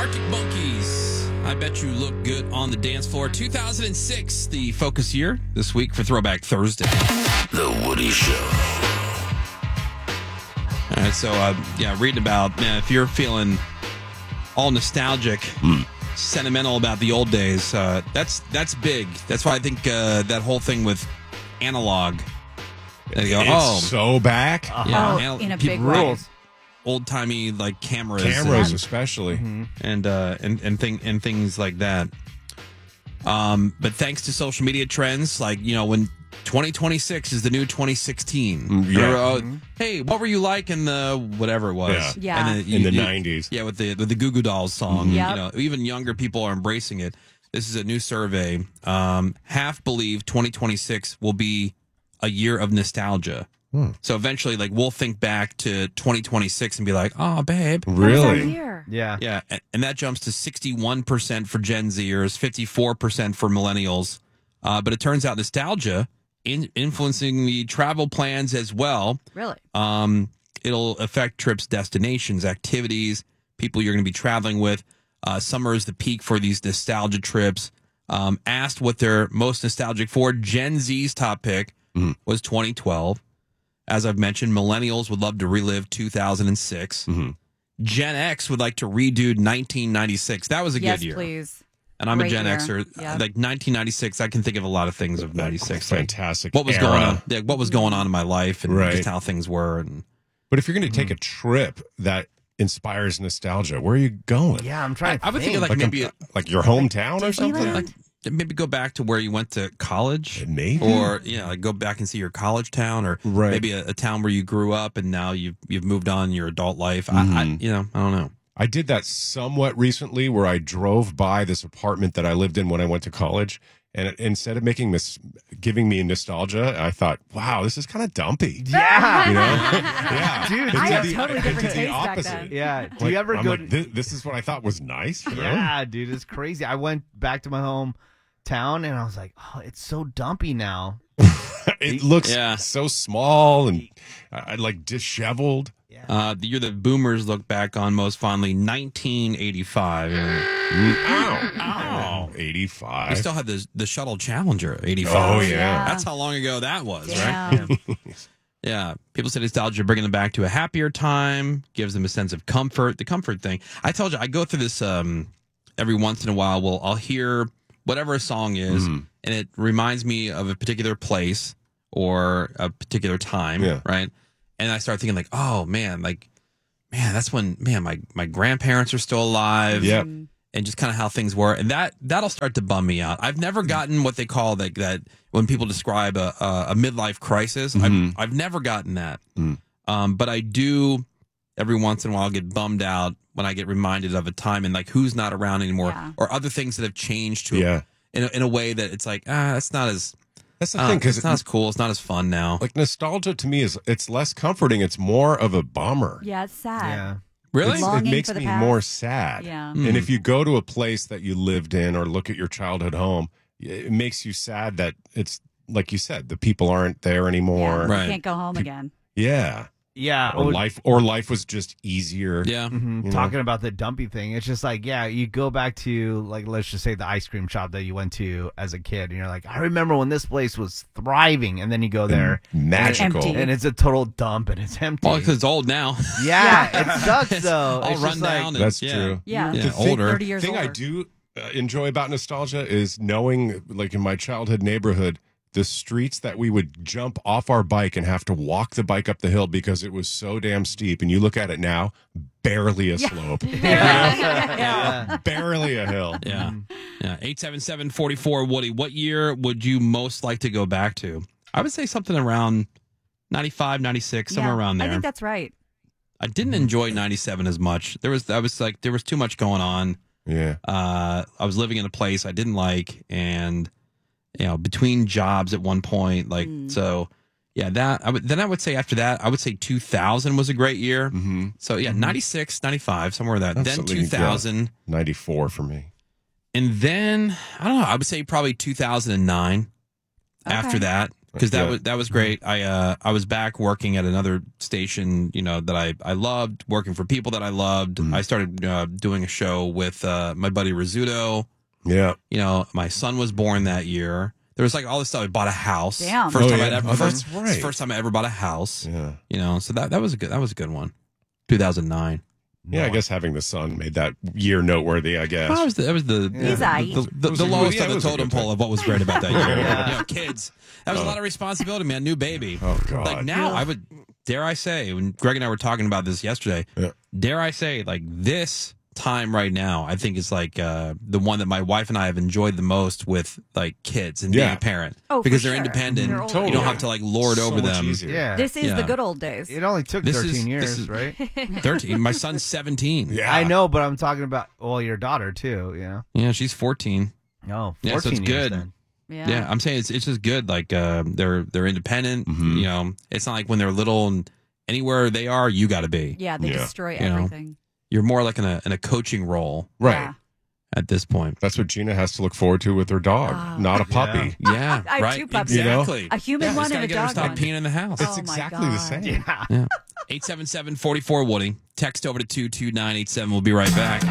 Arctic Monkeys. I bet you look good on the dance floor. 2006, the focus year this week for Throwback Thursday. The Woody Show. All right, so reading about, man, if you're feeling all nostalgic, sentimental about the old days, that's big. That's why I think that whole thing with analog. They go, It's so back. yeah, in a big way. old timey like cameras, Especially. and things like that. But thanks to social media trends, like when 2026 is the new 2016. Hey, what were you like in the whatever it was? Yeah. And In the 90s. Yeah, with the Goo Goo Dolls song. Yep. Even younger people are embracing it. This is a new survey. Half believe 2026 will be a year of nostalgia. So eventually, we'll think back to 2026 and be like, "Oh, babe, Really? Yeah. yeah." And that jumps to 61% for Gen Zers, 54% for millennials. But it turns out nostalgia influencing the travel plans as well. Really? It'll affect trips, destinations, activities, people you're going to be traveling with. Summer is the peak for these nostalgia trips. Asked what they're most nostalgic for, Gen Z's top pick was 2012. As I've mentioned, millennials would love to relive 2006. Gen X would like to redo 1996. That was a good year. Yes, please. And I'm Great a Gen year. Xer. Yeah. Like 1996, I can think of a lot of things of 96. Like Fantastic. what was era. going on? What was going on in my life and Right. just how things were. And But if you're going to take a trip that inspires nostalgia, where are you going? Yeah, I'm trying to I would think think. like maybe like your hometown or something? like maybe go back to where you went to college, Maybe. or like go back and see your college town, or Right. maybe a town where you grew up and now you've moved on in your adult life. I don't know. I did that somewhat recently where I drove by this apartment that I lived in when I went to college. And instead of giving me nostalgia, I thought, wow, this is kind of dumpy. Yeah. You know? Yeah. Dude, It I did had the- totally it different did the taste back opposite. then. Yeah. Do you ever I'm go like, this is what I thought was nice? Really? Yeah, dude, it's crazy. I went back to my hometown and I was like, oh, it's so dumpy now. It looks Yeah. so small and like disheveled. The year that boomers look back on most fondly, 1985. Ow. We 85. still had the shuttle Challenger, 85. Oh, yeah. That's how long ago that was, right? Yeah. Yeah. People say nostalgia bringing them back to a happier time, gives them a sense of comfort, the comfort thing. I told you, I go through this every once in a while. I'll hear whatever a song is, and it reminds me of a particular place or a particular time, Yeah. right? And I start thinking oh, man, that's when, my grandparents are still alive. Yep. And just kind of how things were. And that'll start to bum me out. I've never gotten what they call that when people describe a midlife crisis. I've never gotten that. But I do every once in a while get bummed out when I get reminded of a time and who's not around anymore, or other things that have changed in a way that it's that's not as That's the thing, because it's not as cool. It's not as fun now. like nostalgia to me it's less comforting. It's more of a bummer. Yeah, it's sad. Yeah. Really? It Longing makes for the me past. more sad. Yeah. And if you go to a place that you lived in or look at your childhood home, it makes you sad that it's like you said, the people aren't there anymore. Right. You can't go home again. Yeah. Yeah. Or life was just easier. Yeah. Talking about the dumpy thing, it's just you go back to let's just say the ice cream shop that you went to as a kid, and you're like, I remember when this place was thriving, and then you go there, Magical. Empty. and it's a total dump, and it's empty. Well, because it's old now. Yeah, it sucks though. All It's run just down. That's and, true. Yeah. Yeah, The thing- older. 30 years thing I older. do enjoy about nostalgia is knowing, like in my childhood neighborhood, the streets that we would jump off our bike and have to walk the bike up the hill because it was so damn steep. And you look at it now, barely a slope. Barely a hill. Yeah. Yeah. 877-44 Woody. What year would you most like to go back to? I would say something around 95, 96, somewhere around there. I think that's right. I didn't enjoy 97 as much. There was too much going on. Yeah. I was living in a place I didn't like, and between jobs at one point, so yeah, then I would say after that, I would say 2000 was a great year. Mm-hmm. So yeah, 96, 95, somewhere that. Then Absolutely, 2000, 94 for me. and then I don't know. I would say probably 2009. After that, because that was great. I was back working at another station, that I loved, working for people that I loved. I started doing a show with my buddy Rizzuto. Yeah. My son was born that year. There was like all this stuff. I bought a house. Damn. First time that's right. First time I ever bought a house. Yeah. So that was a good one. 2009. Yeah, I guess having the son made that year noteworthy, I guess. That was the He's aight. the lowest yeah, on it the was a totem good pole of what was great about that year. Yeah. Kids. That was a lot of responsibility, man. New baby. Oh, God. Like now, I would, dare I say, when Greg and I were talking about this yesterday, dare I say, like this time right now, I think is like the one that my wife and I have enjoyed the most with like kids and being a parent. Oh, because for they're sure. independent. You're older. You don't have to like lord So over much them. easier. Yeah. This is Yeah. the good old days. It only took This 13 is- years, this is- right? 13. My son's 17. Yeah. I know, but I'm talking about, your daughter too, Yeah, she's 14. Oh, 14 Yeah, so it's years good. then. Yeah, I'm saying it's just good. Like they're independent. It's not like when they're little and anywhere they are, you got to be. Yeah, they Yeah. destroy You know. everything. You're more like in a coaching role Right. Yeah. at this point. That's what Gina has to look forward to with her dog, Oh. not a puppy. Yeah, I have right. 2 puppies. Exactly. A human one just and gotta a get her to dog stop one. peeing in the house. It's Oh, my exactly the God. same. Yeah. Yeah. 877-44 Woody. Text over to 22987. We'll be right back.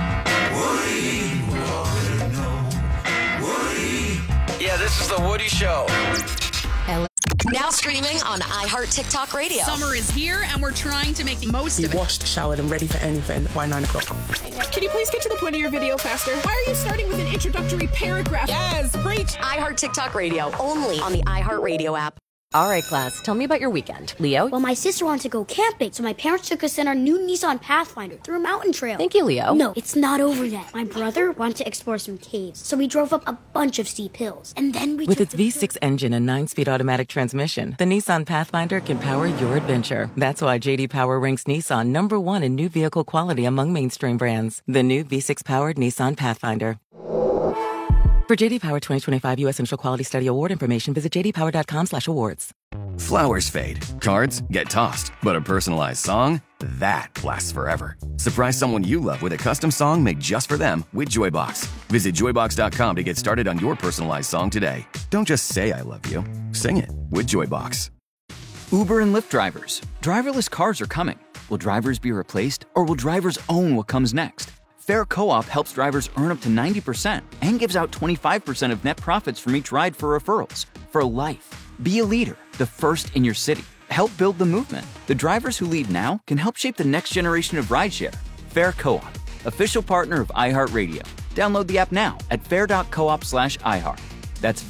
Yeah, this is the Woody Show. Now streaming on iHeart TikTok Radio. Summer is here, and we're trying to make the most of it. Washed, showered, and ready for anything by 9 o'clock. Can you please get to the point of your video faster? Why are you starting with an introductory paragraph? Yes, preach. iHeart TikTok Radio, only on the iHeart Radio app. All right, class, tell me about your weekend. Leo? Well, my sister wanted to go camping, so my parents took us in our new Nissan Pathfinder through a mountain trail. Thank you, Leo. No, it's not over yet. My brother wanted to explore some caves, so we drove up a bunch of steep hills. And then we With took its V6 engine and 9-speed automatic transmission, the Nissan Pathfinder can power your adventure. That's why J.D. Power ranks Nissan number 1 in new vehicle quality among mainstream brands. The new V6-powered Nissan Pathfinder. For J.D. Power 2025 U.S. Central Quality Study Award information, visit jdpower.com/awards. Flowers fade, cards get tossed, but a personalized song, that lasts forever. Surprise someone you love with a custom song made just for them with Joybox. Visit joybox.com to get started on your personalized song today. Don't just say I love you, sing it with Joybox. Uber and Lyft drivers. Driverless cars are coming. Will drivers be replaced, or will drivers own what comes next? Fair Co-op helps drivers earn up to 90% and gives out 25% of net profits from each ride for referrals. For life. Be a leader, the first in your city. Help build the movement. The drivers who lead now can help shape the next generation of rideshare. Fair Co-op, official partner of iHeartRadio. Download the app now at fair.coop/iHeart. That's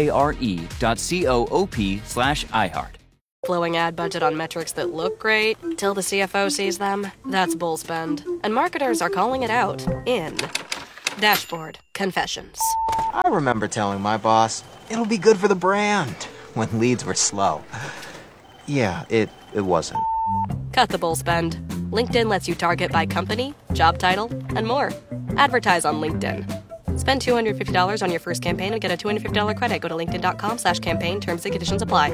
FARE.coop/iHeart. Flowing ad budget on metrics that look great till the CFO sees them. That's bull spend. And marketers are calling it out in Dashboard Confessions. I remember telling my boss, it'll be good for the brand, when leads were slow. Yeah, it wasn't. Cut the bull spend. LinkedIn lets you target by company, job title, and more. Advertise on LinkedIn. Spend $250 on your first campaign and get a $250 credit. Go to linkedin.com/campaign. Terms and conditions apply.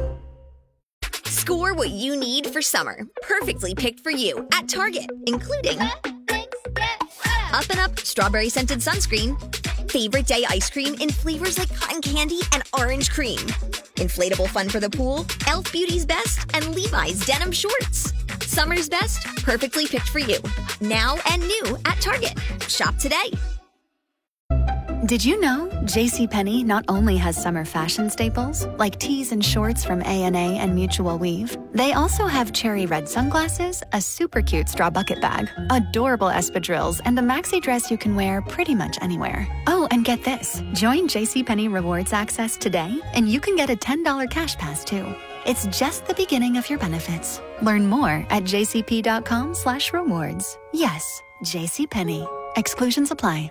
Score what you need for summer. Perfectly picked for you at Target, including Up and Up strawberry scented sunscreen, favorite day ice cream in flavors like cotton candy and orange cream, inflatable fun for the pool, Elf Beauty's Best, and Levi's denim shorts. Summer's best, perfectly picked for you. Now and new at Target. Shop today. Did you know JCPenney not only has summer fashion staples, like tees and shorts from A&A and Mutual Weave, they also have cherry red sunglasses, a super cute straw bucket bag, adorable espadrilles, and a maxi dress you can wear pretty much anywhere. Oh, and get this. Join JCPenney Rewards Access today, and you can get a $10 cash pass, too. It's just the beginning of your benefits. Learn more at jcp.com/rewards. Yes, JCPenney. Exclusions apply.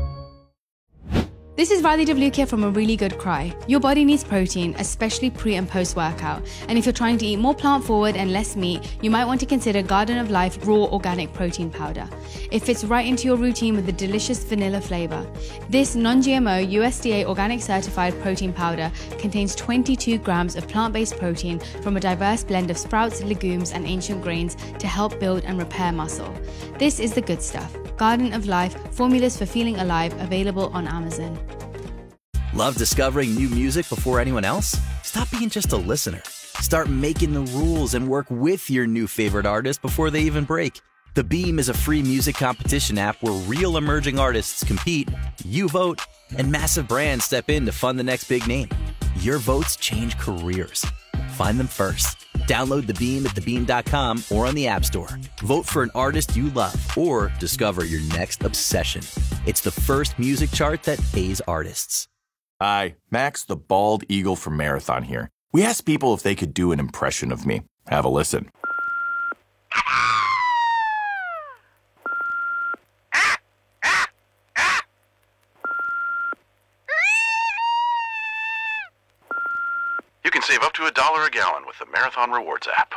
This is Riley DeVlukia from A Really Good Cry. Your body needs protein, especially pre and post workout. And if you're trying to eat more plant forward and less meat, you might want to consider Garden of Life Raw Organic Protein Powder. It fits right into your routine with a delicious vanilla flavor. This non-GMO USDA organic certified protein powder contains 22 grams of plant-based protein from a diverse blend of sprouts, legumes, and ancient grains to help build and repair muscle. This is the good stuff. Garden of Life, formulas for feeling alive, available on Amazon. Love discovering new music before anyone else? Stop being just a listener. Start making the rules and work with your new favorite artist before they even break. The Beam is a free music competition app where real emerging artists compete, you vote, and massive brands step in to fund the next big name. Your votes change careers. Find them first. Download The Beam at thebeam.com or on the App Store. Vote for an artist you love or discover your next obsession. It's the first music chart that pays artists. Hi, Max the Bald Eagle from Marathon here. We asked people if they could do an impression of me. Have a listen. You can save up to $1 a gallon with the Marathon Rewards app.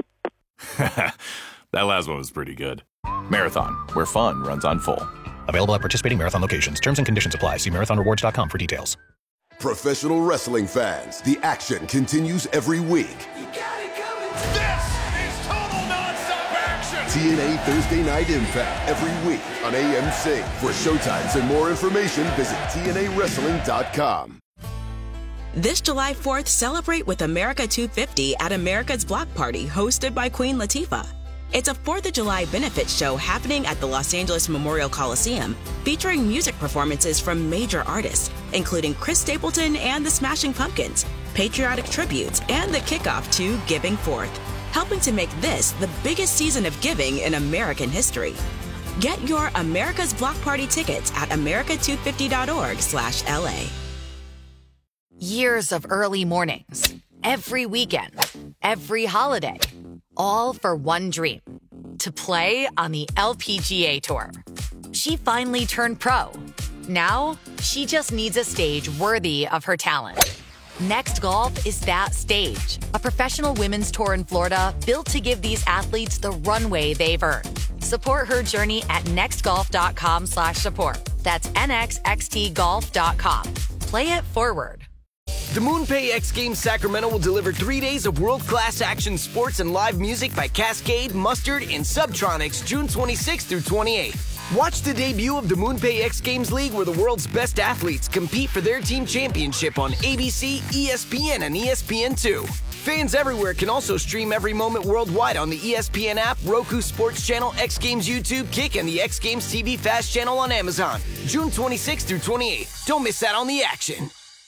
That last one was pretty good. Marathon, where fun runs on full. Available at participating Marathon locations. Terms and conditions apply. See marathonrewards.com for details. Professional wrestling fans, the action continues every week. This is total nonstop action! TNA Thursday Night Impact every week on AMC. For showtimes and more information, visit TNAWrestling.com. This July 4th, celebrate with America 250 at America's Block Party, hosted by Queen Latifah. It's a 4th of July benefit show happening at the Los Angeles Memorial Coliseum, featuring music performances from major artists, including Chris Stapleton and the Smashing Pumpkins, patriotic tributes, and the kickoff to Giving Forth, helping to make this the biggest season of giving in American history. Get your America's Block Party tickets at america250.org/LA. Years of early mornings, every weekend, every holiday, all for one dream, to play on the LPGA Tour. She finally turned pro. Now, she just needs a stage worthy of her talent. Next Golf is that stage, a professional women's tour in Florida built to give these athletes the runway they've earned. Support her journey at nextgolf.com/support. That's nxxtgolf.com. Play it forward. The MoonPay X Games Sacramento will deliver 3 days of world-class action sports and live music by Cascade, Mustard, and Subtronics June 26th through 28th. Watch the debut of the MoonPay X Games League, where the world's best athletes compete for their team championship on ABC, ESPN, and ESPN2. Fans everywhere can also stream every moment worldwide on the ESPN app, Roku Sports Channel, X Games YouTube, Kick, and the X Games TV Fast channel on Amazon. June 26th through 28th. Don't miss out on the action.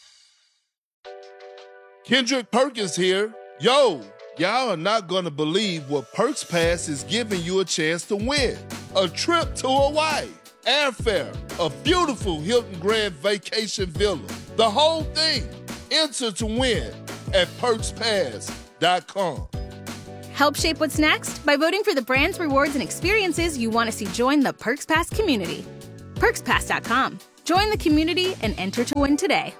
Kendrick Perkins here. Yo, y'all are not gonna believe what Perks Pass is giving you a chance to win. A trip to Hawaii, airfare, a beautiful Hilton Grand Vacation Villa, the whole thing. Enter to win at PerksPass.com. Help shape what's next by voting for the brands, rewards, and experiences you want to see join the Perks Pass community. PerksPass.com. Join the community and enter to win today.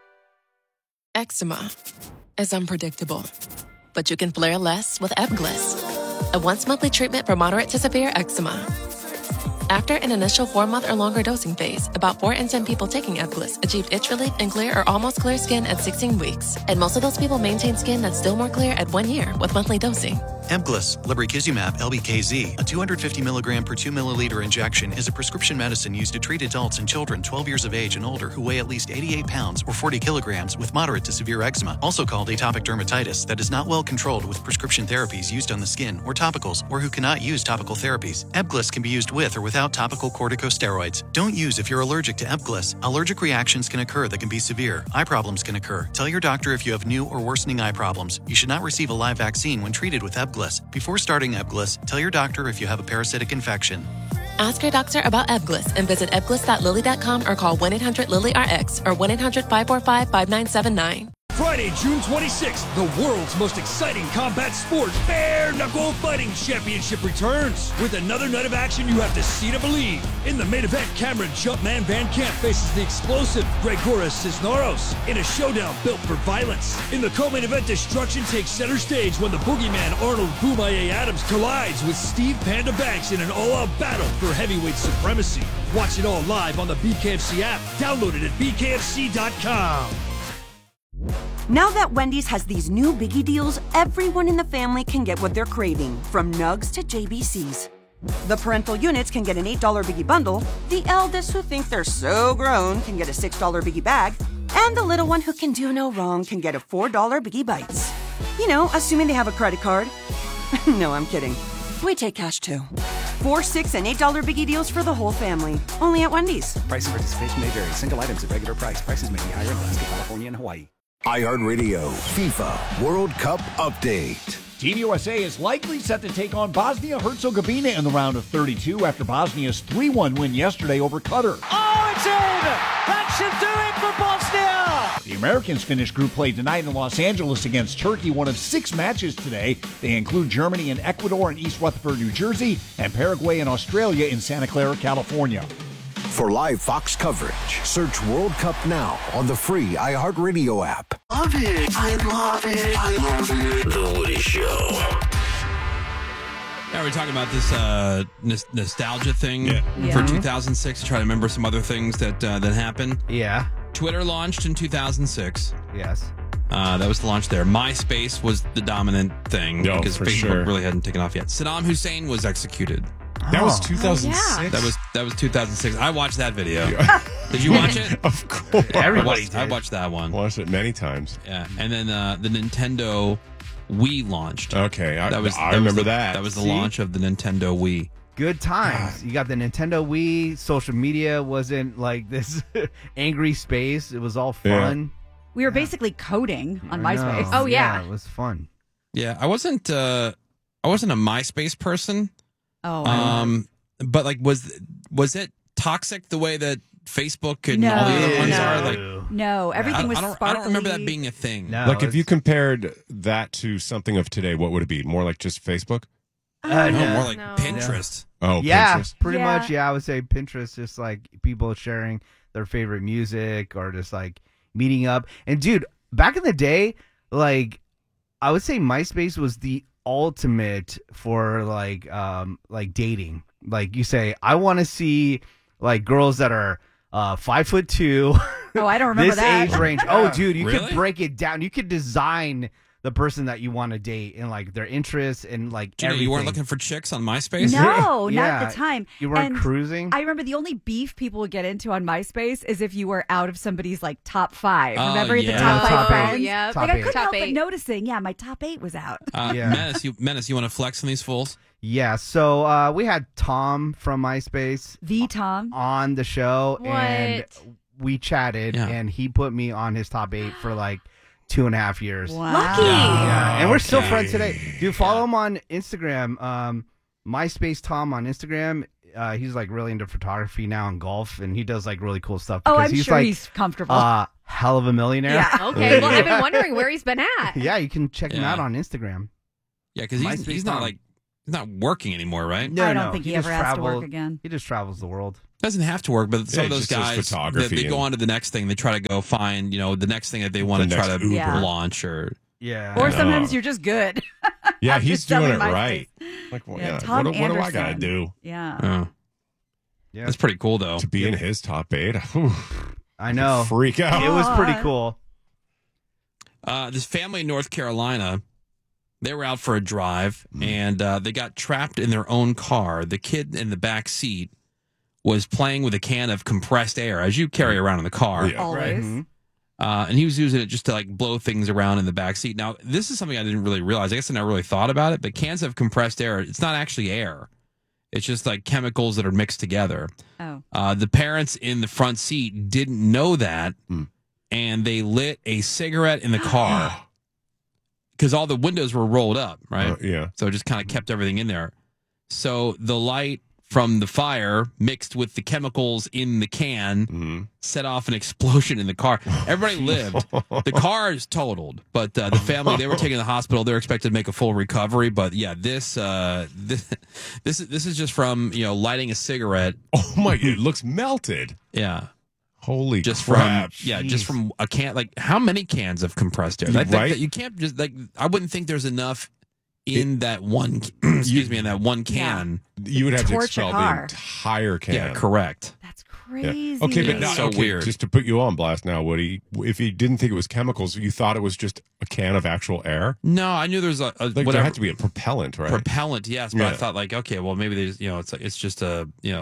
Eczema is unpredictable, but you can flare less with Ebglyss, a once-monthly treatment for moderate to severe eczema. After an initial 4-month or longer dosing phase, about 4 in 10 people taking Ebglyss achieved itch relief and clear or almost clear skin at 16 weeks, and most of those people maintain skin that's still more clear at 1 year with monthly dosing. Ebglyss, lebrikizumab LBKZ, a 250 milligram per 2 milliliter injection, is a prescription medicine used to treat adults and children 12 years of age and older who weigh at least 88 pounds or 40 kilograms with moderate to severe eczema, also called atopic dermatitis, that is not well controlled with prescription therapies used on the skin or topicals, or who cannot use topical therapies. Ebglyss can be used with or without topical corticosteroids. Don't use if you're allergic to Ebglyss. Allergic reactions can occur that can be severe. Eye problems can occur. Tell your doctor if you have new or worsening eye problems. You should not receive a live vaccine when treated with Ebglyss. Before starting Ebglyss, tell your doctor if you have a parasitic infection. Ask your doctor about Ebglyss and visit ebglyss.lilly.com or call 1-800-LILY-RX or 1-800-545-5979. Friday, June 26th, the world's most exciting combat sport, Bare Knuckle Fighting Championship returns. With another night of action you have to see to believe. In the main event, Cameron Jumpman Van Camp faces the explosive Gregoras Cisneros in a showdown built for violence. In the co-main event, destruction takes center stage when the boogeyman Arnold Boomaye Adams collides with Steve Panda Banks in an all-out battle for heavyweight supremacy. Watch it all live on the BKFC app. Download it at bkfc.com. Now that Wendy's has these new biggie deals, everyone in the family can get what they're craving, from Nugs to JBCs. The parental units can get an $8 biggie bundle, the eldest who think they're so grown can get a $6 biggie bag, And the little one who can do no wrong can get a $4 Biggie Bites. You know, assuming they have a credit card. No, I'm kidding. We take cash too. $4, $6, and $8 Biggie deals for the whole family. Only at Wendy's. Price and participation may vary. Single items at regular price. Prices may be higher in Alaska, California, and Hawaii. iHeartRadio FIFA World Cup Update. Team USA is likely set to take on Bosnia-Herzegovina in the round of 32 after Bosnia's 3-1 win yesterday over Qatar. Oh, it's in! That should do it for Bosnia! The Americans finished group play tonight in Los Angeles against Turkey, one of 6 matches today. They include Germany and Ecuador in East Rutherford, New Jersey, and Paraguay and Australia in Santa Clara, California. For live Fox coverage, search World Cup now on the free iHeartRadio app. Love it. I love it. I love it. The Woody Show. Yeah, we're talking about this nostalgia thing for 2006 to try to remember some other things that happened. Yeah. Twitter launched in 2006. Yes. That was the launch there. MySpace was the dominant thing because Facebook really hadn't taken off yet. Saddam Hussein was executed. That was 2006? That was 2006. I watched that video. Did you watch it? Of course. Everybody did. I watched that one. Watched it many times. Yeah. And then the Nintendo Wii launched. Okay. I remember that. That was the launch of the Nintendo Wii. Good times. You got the Nintendo Wii. Social media wasn't like this angry space. It was all fun. We were basically coding on MySpace. Oh, yeah. It was fun. Yeah. I wasn't a MySpace person. Oh, but like, was it toxic the way that Facebook and all the other ones are? Like, no, everything was sparkly. I don't remember that being a thing. No, like, if you compared that to something of today, what would it be? More like just Facebook? More like Pinterest. Oh, yeah, Pinterest. pretty much. Yeah, I would say Pinterest, just like people sharing their favorite music or just like meeting up. And dude, back in the day, like I would say MySpace was the ultimate for like dating. Like you say, I want to see like girls that are 5'2". Oh, I don't remember this that age range. Oh, dude, you Really? could break it down. You could design the person that you want to date and like their interests and like Gina, everything. you weren't looking for chicks on MySpace? No, not Yeah. at the time. You weren't And cruising? I remember the only beef people would get into on MySpace is if you were out of somebody's like top 5. Oh, Remember the yeah. top 5 Top friends? eight. Like Yep. I Top couldn't help eight. but noticing, my top 8 was out. Yeah. Menace, you want to flex on these fools? Yeah, so we had Tom from MySpace. The Tom. On the show. And What? we chatted, and he put me on his top 8 for like 2.5 years. Wow. Lucky. Yeah, and we're still Okay. friends today. Dude, follow him on Instagram. MySpace Tom on Instagram. He's like really into photography now and golf, and he does like really cool stuff. Oh, because I'm he's sure like, he's comfortable. Hell of a millionaire. Yeah. Okay, well, I've been wondering where he's been at. Yeah, you can check him Yeah. out on Instagram. Yeah, because he's not MySpace he's not working anymore, right? No, I don't think he just ever has to work traveled- again. He just travels the world. Doesn't have to work, but some Yeah, of those just does guys photography they go and- on to the next thing. They try to go find the next thing that they want The to try next to Uber. launch or Yeah. Or sometimes you're just good. Yeah, I'm he's just doing selling it MySpace. right. Like, well, Yeah, yeah, Tom what do I got to Anderson. do? Yeah. Yeah. That's pretty cool though. To be in his top 8? Whew. I know. Freak out. It was pretty cool. This family in North Carolina, they were out for a drive and they got trapped in their own car. The kid in the back seat was playing with a can of compressed air, as you carry around in the car. Yeah. Always. Mhm. And he was using it just to like blow things around in the back seat. Now, this is something I didn't really realize. I guess I never really thought about it, but cans of compressed air, it's not actually air. It's just like chemicals that are mixed together. Oh. The parents in the front seat didn't know that, and they lit a cigarette in the car because all the windows were rolled up, right? Yeah. So it just kind of kept everything in there. So the light from the fire mixed with the chemicals in the can set off an explosion in the car. Everybody lived. The car is totaled, but the family, they were taken to the hospital. They're expected to make a full recovery. But yeah, this is just from lighting a cigarette. Oh my! It looks melted. Yeah. Holy just crap! just from a can. Like how many cans of compressed air? I think Right. that you can't just like. I wouldn't think there's enough in that one. Excuse me, in that one can. You would have to Torch a expel the car. entire can. Yeah, correct. That's Yeah. crazy. Okay, but Yeah, now, so okay, weird. just to put you on blast now, Woody, if you didn't think it was chemicals, you thought it was just a can of actual air? No, I knew there was a Like whatever there had to be a propellant, right? propellant. Yes, but I Yeah. thought like, okay, well maybe there's it's just a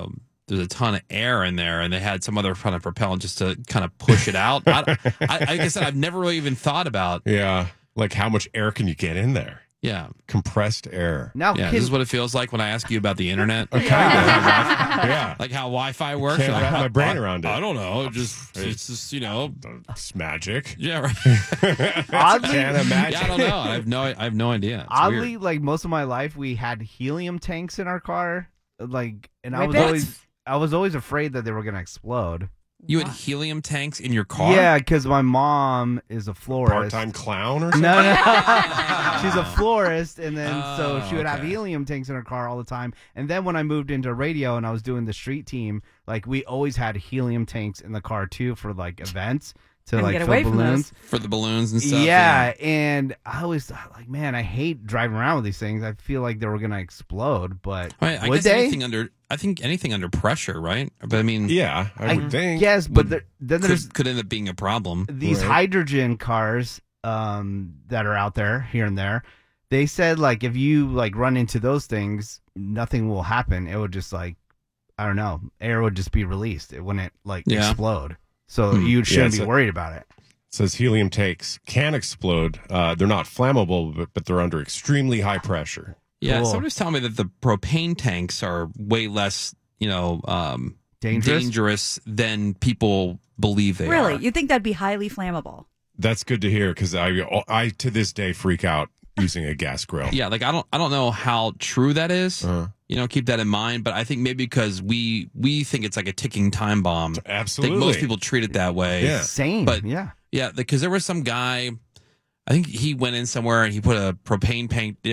there's a ton of air in there, and they had some other kind of propellant just to kind of push it out. Like I said, I've never really even thought about. Yeah, like how much air can you get in there? Yeah, compressed air. Now, this is what it feels like when I ask you about the internet. Yeah, like how Wi-Fi works. Can't Like, wrap my brain around it. I don't know. It's just it's magic. Yeah, right. Oddly, Can't imagine. Yeah, I don't know. I have no idea. It's Oddly, weird. like most of my life, we had helium tanks in our car. Like, and I Whippets? was always afraid that they were gonna explode. You had helium tanks in your car? Yeah, because my mom is a florist. Part-time clown or something? No. She's a florist, and then so she would have okay. helium tanks in her car all the time. And then when I moved into radio and I was doing the street team, like we always had helium tanks in the car too for like events to And like get fill away from balloons. For the balloons and stuff. Yeah, and I always thought, like, man, I hate driving around with these things. I feel like they were gonna explode, but I would guess they? anything under pressure, right? But I mean, yeah, I would think. Yes, but then there's could end up being a problem. these hydrogen cars that are out there here and there. They said like if you like run into those things, nothing will happen. It would just like, I don't know, air would just be released. It wouldn't like explode. So you shouldn't be worried about it. It says helium tanks can explode. They're not flammable, but they're under extremely high pressure. Yeah, Cool. somebody was telling me that the propane tanks are way less, dangerous than people believe they Really? are. You'd think that'd be highly flammable. That's good to hear because I to this day freak out using a gas grill. Yeah, like I don't know how true that is. Keep that in mind. But I think maybe because we think it's like a ticking time bomb. Absolutely. I think most people treat it that way. Yeah. Same. But yeah, because there was some guy, I think he went in somewhere and he put a propane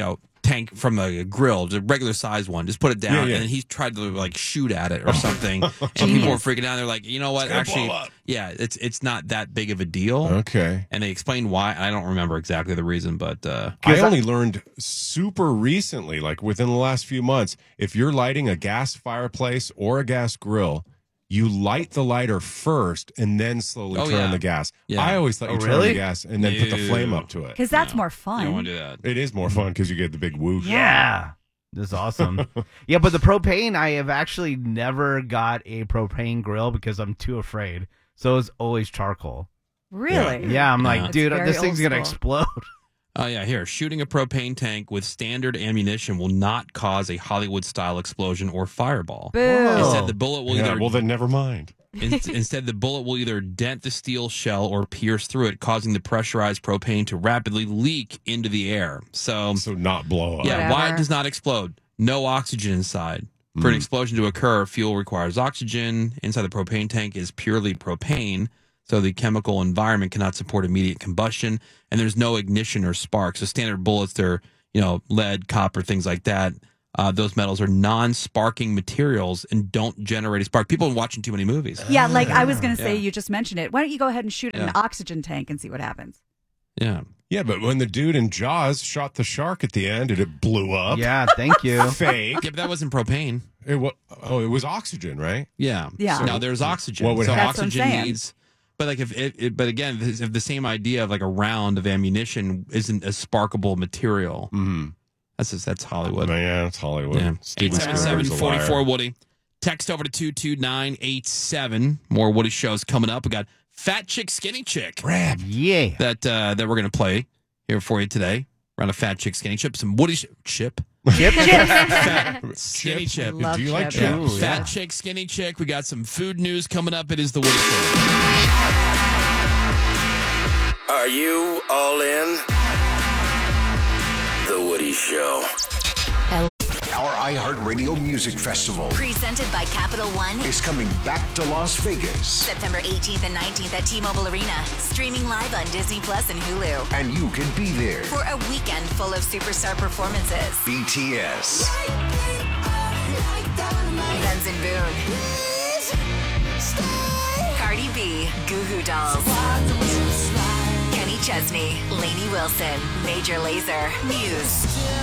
tank from a grill, just a regular size one, just put it down, Yeah. and then he tried to like shoot at it or something, and people were freaking out. They're like, you know what? gonna Actually, blow up. yeah, it's not that big of a deal. Okay. And they explained why. I don't remember exactly the reason, but I only learned super recently, like within the last few months, if you're lighting a gas fireplace or a gas grill, you light the lighter first and then slowly turn on the gas. Yeah. I always thought you turn on the gas and then put the flame up to it. Because that's more fun. You don't want to do that. It is more fun because you get the big whoosh. yeah, this is awesome. Yeah, but the propane, I have actually never got a propane grill because I'm too afraid. So it's always charcoal. Really? Yeah, I'm like, That's dude, very this thing's old gonna school. explode. Oh, yeah, here. Shooting a propane tank with standard ammunition will not cause a Hollywood-style explosion or fireball. Boo. Instead, the bullet will either... well, then never mind. Instead, the bullet will either dent the steel shell or pierce through it, causing the pressurized propane to rapidly leak into the air. So not blow up. Yeah, why it does not explode? No oxygen inside. For an explosion to occur, fuel requires oxygen. Inside the propane tank is purely propane, so the chemical environment cannot support immediate combustion, and there's no ignition or spark. So standard bullets, they're lead, copper, things like that. Those metals are non-sparking materials and don't generate a spark. People are watching too many movies. Yeah, like I was going to say, Yeah. you just mentioned it. Why don't you go ahead and shoot an oxygen tank and see what happens? Yeah. Yeah, but when the dude in Jaws shot the shark at the end and it blew up. Yeah, thank you. Fake. Yeah, but that wasn't propane. It was oxygen, right? Yeah. Yeah. So, no, there's oxygen. What would so happen? That's what I'm oxygen saying. needs. But like but again, if the same idea of like a round of ammunition isn't a sparkable material. Mm-hmm. That's Hollywood. Yeah, it's Hollywood. Yeah. Steven Spielberg's a 877-44 liar. Woody. Text over to 22987. More Woody shows coming up. We got Fat Chick Skinny Chick. Rap. Yeah. That we're gonna play here for you today. Around a Fat Chick Skinny Chip. Some Woody chip. Fat Skinny Chip. Love Do you like chip. chips? Ooh, Fat yeah. Chick Skinny Chick. We got some food news coming up. It is the Woody Show. Are you all in? The Woody Show. Our iHeartRadio Music Festival Presented by Capital One. is coming back to Las Vegas, September 18th and 19th at T-Mobile Arena. Streaming live on Disney Plus and Hulu. and you can be there. For a weekend full of superstar performances. BTS, Benz and Boone. Cardi B. Goo Goo Dolls. Kenny Chesney. Lainey Wilson. Major Lazer. Muse.